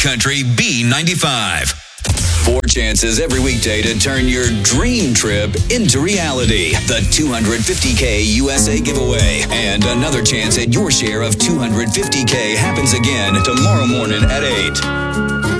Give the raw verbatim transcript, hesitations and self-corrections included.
Country B ninety-five. Four chances every weekday to turn your dream trip into reality. The two hundred fifty K U S A giveaway. And another chance at your share of two hundred fifty K happens again tomorrow morning at eight.